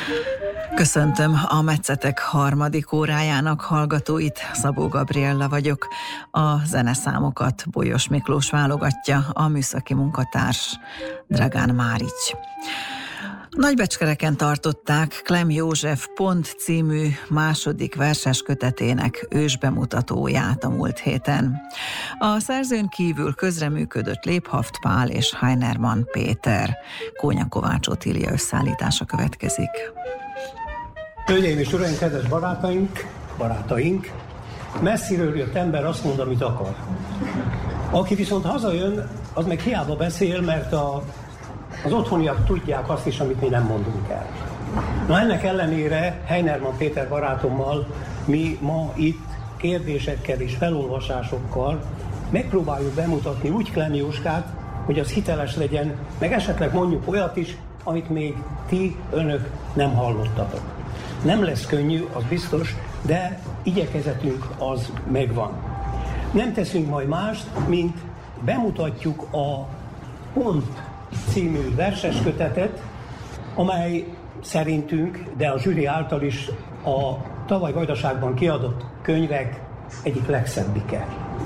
Köszöntöm a Metszetek harmadik órájának hallgatóit, Szabó Gabriella vagyok. A zeneszámokat Bolyos Miklós válogatja, a műszaki munkatárs Dragán Márics. Nagybecskereken tartották Klem József Pont című második verses kötetének ősbemutatóját a múlt héten. A szerzőn kívül közreműködött Léphaft Pál és Heinermann Péter. Kónya Kovács Otília összeállítása következik. Hölgyeim és uraim, kedves barátaink, messziről jött ember azt mond, amit akar. Aki viszont hazajön, az meg hiába beszél, mert az otthoniak tudják azt is, amit mi nem mondunk el. Na ennek ellenére Heinermann Péter barátommal mi ma itt kérdésekkel és felolvasásokkal megpróbáljuk bemutatni úgy Klem Jóskát, hogy az hiteles legyen, meg esetleg mondjuk olyat is, amit még önök nem hallottatok. Nem lesz könnyű, az biztos, de igyekezetünk az megvan. Nem teszünk majd mást, mint bemutatjuk a Pont című verseskötetet, amely szerintünk, de a zsűri által is a tavaly Vajdaságban kiadott könyvek egyik legszebbike.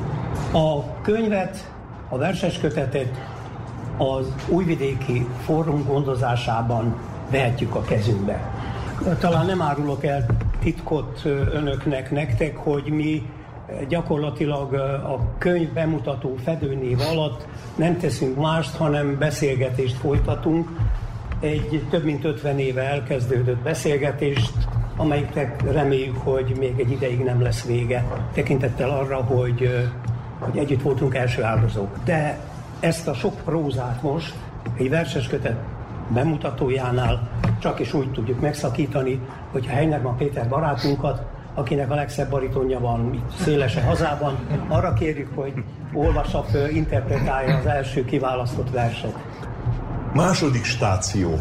A könyvet, a verseskötetet az Újvidéki Fórum gondozásában vehetjük a kezünkbe. Talán nem árulok el titkot önöknek, nektek, hogy mi gyakorlatilag a könyv bemutató fedőnév alatt nem teszünk mást, hanem beszélgetést folytatunk. Egy több mint 50 éve elkezdődött beszélgetést, amelyiknek reméljük, hogy még egy ideig nem lesz vége, tekintettel arra, hogy együtt voltunk első áldozók. De ezt a sok prózát most egy verseskötet bemutatójánál csak is úgy tudjuk megszakítani, hogy Heinermann Péter barátunkat, akinek a legszebb baritonja van itt szélese hazában, arra kérjük, hogy olvassa föl, interpretálja az első kiválasztott verset. Második stáció.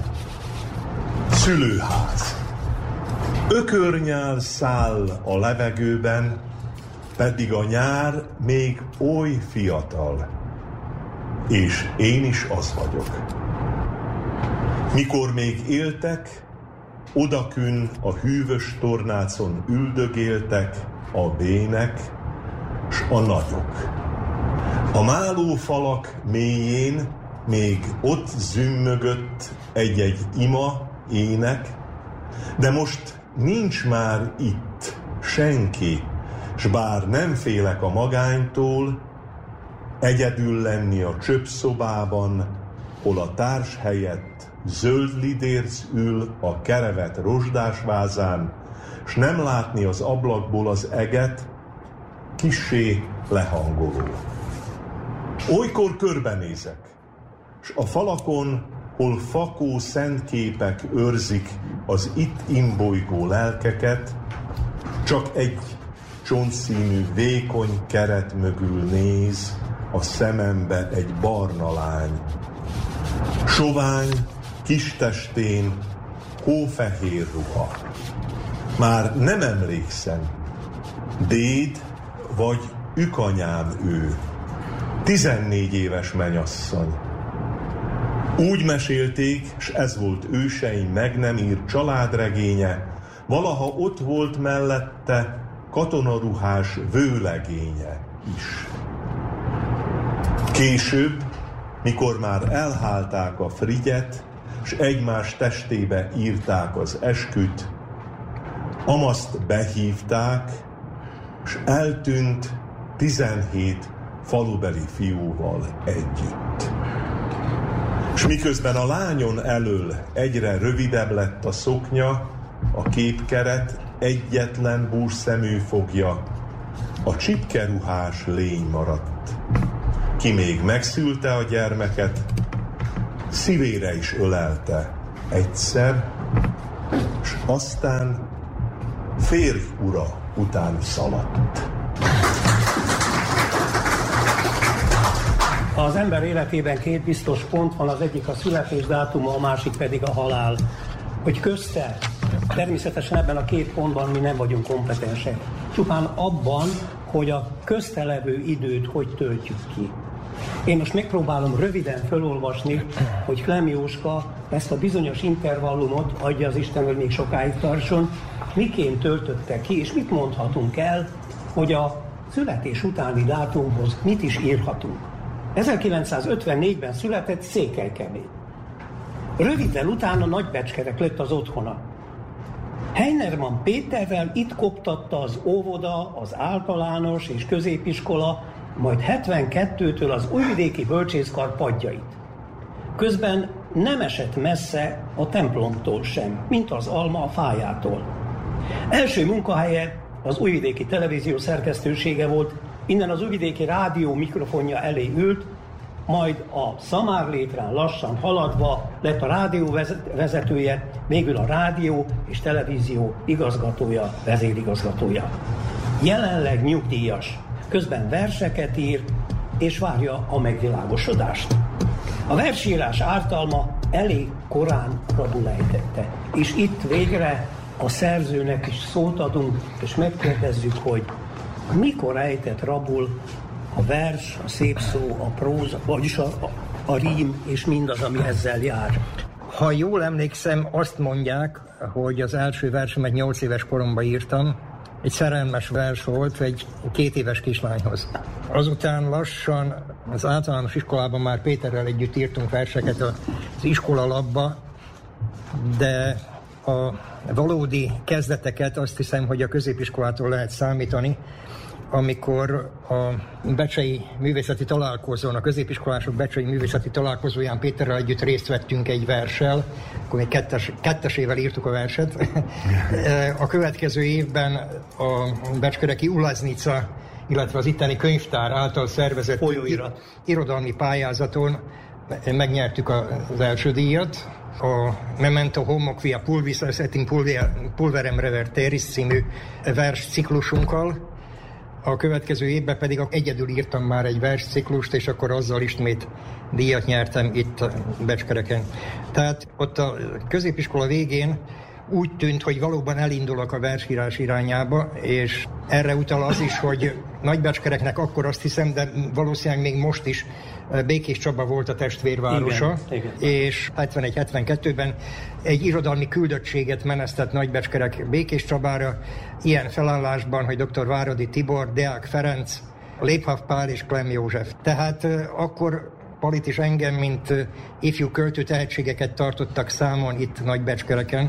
Szülőház. Ökörnyál száll a levegőben, pedig a nyár még oly fiatal. És én is az vagyok. Mikor még éltek, odakün a hűvös tornácon üldögéltek a bének s a nagyok. A málófalak mélyén még ott zümmögött egy-egy ima, ének, de most nincs már itt senki, s bár nem félek a magánytól, egyedül lenni a csöpszobában, hol a társ helyett zöld lidérc ül a kerevet rozsdásvázán, s nem látni az ablakból az eget, kissé lehangoló. Olykor körbenézek, s a falakon, hol fakó szentképek őrzik az itt imbolygó lelkeket, csak egy csontszínű vékony keret mögül néz a szemembe egy barna lány. Sovány, kis testén hófehér ruha. Már nem emlékszem, déd vagy ükanyám ő, 14 éves menyasszony. Úgy mesélték, s ez volt őseim meg nem írt családregénye, valaha ott volt mellette katonaruhás vőlegénye is. Később, mikor már elhálták a frigyet, s egymás testébe írták az esküt, Amaszt behívták, s eltűnt 17 falubeli fiúval együtt. S miközben a lányon elől egyre rövidebb lett a szoknya, a képkeret egyetlen búrszemű fogja, a csipkeruhás lény maradt. Ki még megszülte a gyermeket, szívére is ölelte egyszer, s aztán férj ura után szaladt. Az ember életében két biztos pont van, az egyik a születésdátuma, a másik pedig a halál. Hogy közte, természetesen ebben a két pontban mi nem vagyunk kompetensek. Csupán abban, hogy a közte levő időt hogy töltjük ki. Én most megpróbálom röviden felolvasni, hogy Klem Jóska ezt a bizonyos intervallumot, adja az Isten, hogy még sokáig tartson, miként töltötte ki, és mit mondhatunk el, hogy a születés utáni dátumhoz mit is írhatunk. 1954-ben született Székelykemén. Röviddel utána Nagybecskerek lett az otthona. Heinermann Péterrel itt koptatta az óvoda, az általános és középiskola, majd 72-től az újvidéki bölcsészkar padjait. Közben nem esett messze a templomtól sem, mint az alma a fájától. Első munkahelye az újvidéki televízió szerkesztősége volt, innen az újvidéki rádió mikrofonja elé ült, majd a szamárlétrán lassan haladva lett a rádió vezetője, végül a rádió és televízió igazgatója, vezérigazgatója. Jelenleg nyugdíjas, közben verseket ír, és várja a megvilágosodást. A versírás ártalma elég korán rabul ejtette, és itt végre a szerzőnek is szót adunk, és megkérdezzük, hogy mikor ejtett rabul a vers, a szép szó, a próza, vagyis a rím, és mindaz, ami ezzel jár. Ha jól emlékszem, azt mondják, hogy az első versemet 8 éves koromban írtam. Egy szerelmes vers volt egy 2 éves kislányhoz. Azután lassan az általános iskolában már Péterrel együtt írtunk verseket az iskolalapba, de a valódi kezdeteket azt hiszem, hogy a középiskolától lehet számítani, amikor a becsei művészeti találkozón, a középiskolások becsei művészeti találkozóján Péterrel együtt részt vettünk egy verssel, akkor még kettesével írtuk a verset. A következő évben a becskereki Ulaznica, illetve az itteni könyvtár által szervezett irodalmi pályázaton megnyertük az első díjat. A Memento homo quia pulvis et in pulverem reverteris című vers ciklusunkkal. A következő évben pedig egyedül írtam már egy versciklust, és akkor azzal ismét díjat nyertem itt Becskereken. Tehát ott a középiskola végén úgy tűnt, hogy valóban elindulok a versírás irányába, és erre utal az is, hogy Nagybecskereknek akkor azt hiszem, de valószínűleg még most is Békés Csaba volt a testvérvárosa, igen. És 71-72-ben egy irodalmi küldöttséget menesztett Nagybecskerek Békés Csabára, ilyen felállásban, hogy dr. Váradi Tibor, Deák Ferenc, Léphav Pál és Klem József. Tehát akkor Palit és engem, mint ifjú költő tehetségeket tartottak számon itt Nagybecskereken,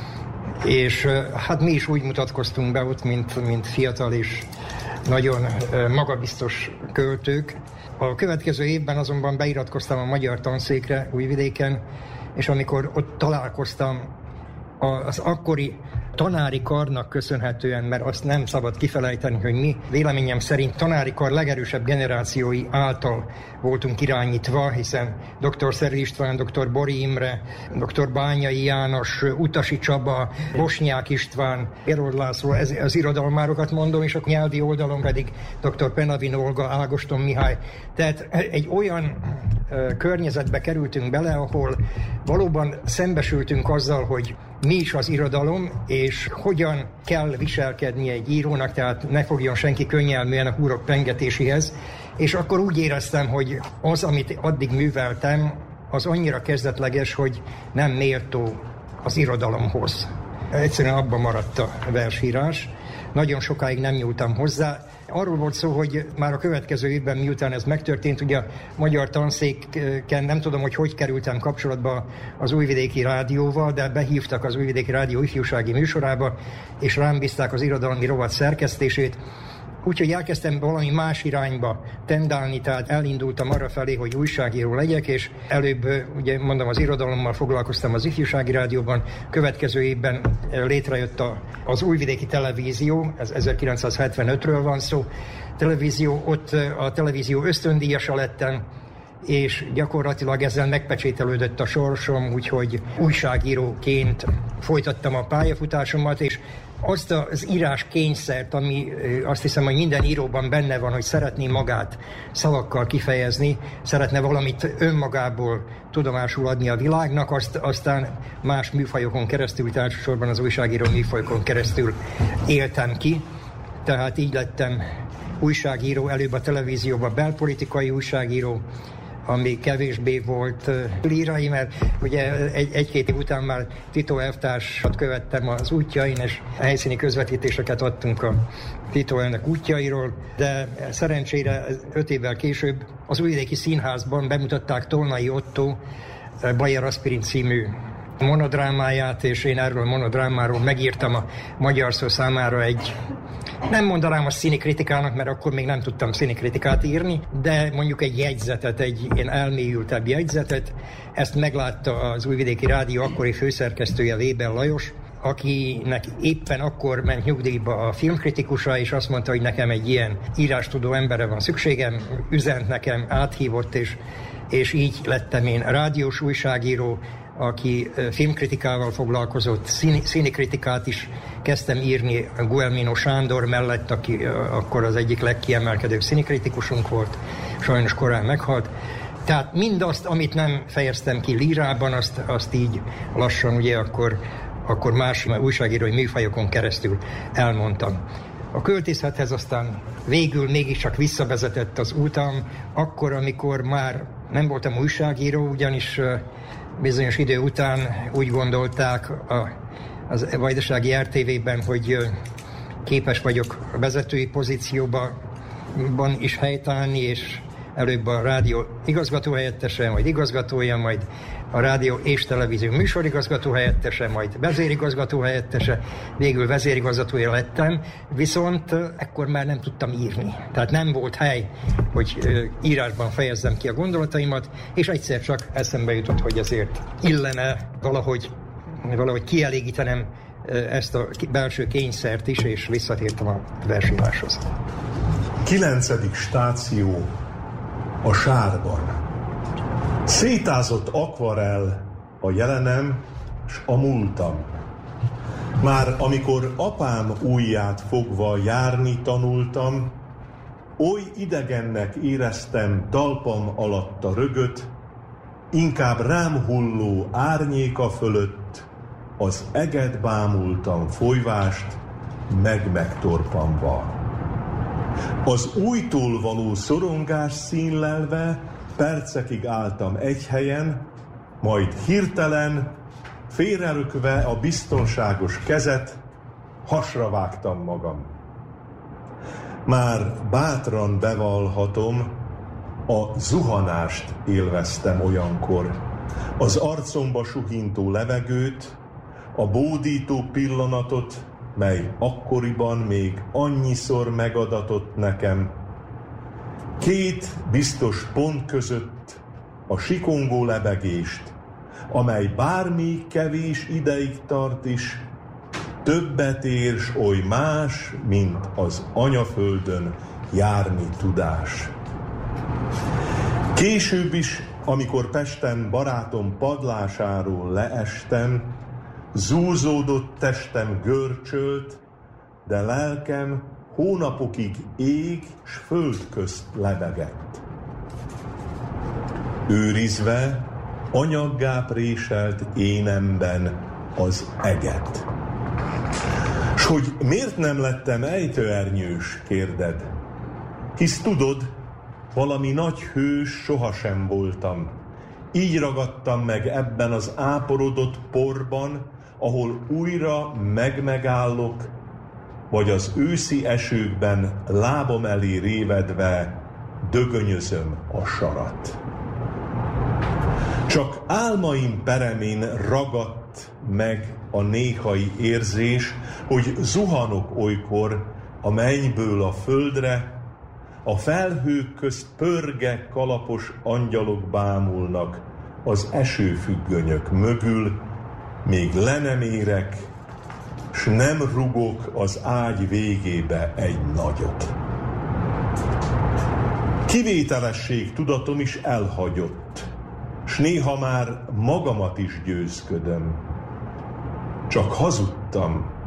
és hát mi is úgy mutatkoztunk be ott, mint fiatal és nagyon magabiztos költők. A következő évben azonban beiratkoztam a magyar tanszékre Újvidéken, és amikor ott találkoztam az akkori tanári karnak köszönhetően, mert azt nem szabad kifelejteni, hogy mi véleményem szerint tanári kar legerősebb generációi által voltunk irányítva, hiszen dr. Szerű István, dr. Bori Imre, dr. Bányai János, Utasi Csaba, Bosnyák István, Gerold László, az irodalmárokat mondom, és a nyelvi oldalon pedig dr. Penavin Olga, Ágoston Mihály. Tehát egy olyan környezetbe kerültünk bele, ahol valóban szembesültünk azzal, hogy mi is az irodalom, és hogyan kell viselkednie egy írónak, tehát ne fogjon senki könnyelműen a húrok pengetéséhez. És akkor úgy éreztem, hogy az, amit addig műveltem, az annyira kezdetleges, hogy nem méltó az irodalomhoz. Egyszerűen abban maradt a versírás. Nagyon sokáig nem nyúltam hozzá. Arról volt szó, hogy már a következő évben, miután ez megtörtént, ugye a magyar tanszéken nem tudom, hogy kerültem kapcsolatba az Újvidéki Rádióval, de behívtak az Újvidéki Rádió ifjúsági műsorába, és rám bízták az irodalmi rovat szerkesztését. Úgyhogy elkezdtem valami más irányba tendálni, tehát elindultam arra felé, hogy újságíró legyek, és előbb, ugye mondom, az irodalommal foglalkoztam az ifjúsági rádióban, következő évben létrejött az Újvidéki Televízió, ez 1975-ről van szó, televízió, ott a televízió ösztöndíjasa lettem, és gyakorlatilag ezzel megpecsételődött a sorsom, úgyhogy újságíróként folytattam a pályafutásomat, és azt az írás kényszert, ami azt hiszem, hogy minden íróban benne van, hogy szeretné magát szavakkal kifejezni, szeretne valamit önmagából tudomásul adni a világnak, aztán más műfajokon keresztül, elsősorban az újságíró műfajokon keresztül éltem ki. Tehát így lettem újságíró, előbb a televízióban belpolitikai újságíró, ami kevésbé volt lírai, mert ugye egy-két év után már Tito elvtársat követtem az útjain, és helyszíni közvetítéseket adtunk a Tito elnök útjairól, de szerencsére 5 évvel később az Újvidéki Színházban bemutatták Tolnai Ottó Bayer Aspirin című monodrámáját, és én erről a monodrámáról megírtam a Magyar Szó számára egy, nem mondanám a színikritikának, mert akkor még nem tudtam színikritikát írni, de mondjuk egy jegyzetet, egy ilyen elmélyültebb jegyzetet. Ezt meglátta az Újvidéki Rádió akkori főszerkesztője, Weber Lajos, akinek éppen akkor ment nyugdíjba a filmkritikusa, és azt mondta, hogy nekem egy ilyen írástudó emberre van szükségem, üzent nekem, áthívott, és így lettem én rádiós újságíró, aki filmkritikával foglalkozott, színikritikát is kezdtem írni Guelmino Sándor mellett, aki akkor az egyik legkiemelkedőbb színikritikusunk volt, sajnos korán meghalt. Tehát mindazt, amit nem fejeztem ki lírában, azt így lassan ugye akkor más újságírói műfajokon keresztül elmondtam. A költészethez aztán végül mégiscsak visszavezetett az utam, akkor, amikor már nem voltam újságíró, ugyanis bizonyos idő után úgy gondolták az Vajdasági RTV-ben, hogy képes vagyok a vezetői pozícióban is helytállni, és előbb a rádió igazgatóhelyettese, majd igazgatója, majd a rádió és televízió műsorigazgatóhelyettese, majd vezérigazgatóhelyettese, végül vezérigazgatója lettem, viszont ekkor már nem tudtam írni. Tehát nem volt hely, hogy írásban fejezzem ki a gondolataimat, és egyszer csak eszembe jutott, hogy ezért illene valahogy kielégítenem ezt a belső kényszert is, és visszatértem a versíráshoz. 9. stáció a sárban. Szétázott akvarell a jelenem s a múltam. Már amikor apám ujját fogva járni tanultam, oly idegennek éreztem talpam alatt a rögöt, inkább rám hulló árnyéka fölött az eget bámultam folyvást, megtorpanva. Az újtól való szorongás színlelve percekig álltam egy helyen, majd hirtelen, félrerökve a biztonságos kezet, hasra vágtam magam. Már bátran bevallhatom, a zuhanást élveztem olyankor, az arcomba suhintó levegőt, a bódító pillanatot, mely akkoriban még annyiszor megadatott nekem. 2 biztos pont között a sikongó lebegést, amely bármi kevés ideig tart is, többet ér s oly más, mint az anyaföldön járni tudás. Később is, amikor Pesten barátom padlásáról leestem, zúzódott testem görcsölt, de lelkem hónapokig ég s föld közt lebegett. Őrizve anyaggá préselt énemben az eget. S hogy miért nem lettem ejtőernyős, kérded? Hisz tudod, valami nagy hős sohasem voltam. Így ragadtam meg ebben az áporodott porban, ahol újra megállok, vagy az őszi esőkben lábam elé révedve dögönyözöm a sarat. Csak álmaim peremén ragadt meg a néhai érzés, hogy zuhanok olykor a mennyből a földre, a felhők közt pörge kalapos angyalok bámulnak az esőfüggönyök mögül, még le nem érek, s nem rugok az ágy végébe egy nagyot. Kivételesség tudatom is elhagyott, s néha már magamat is győzködöm. Csak hazudtam,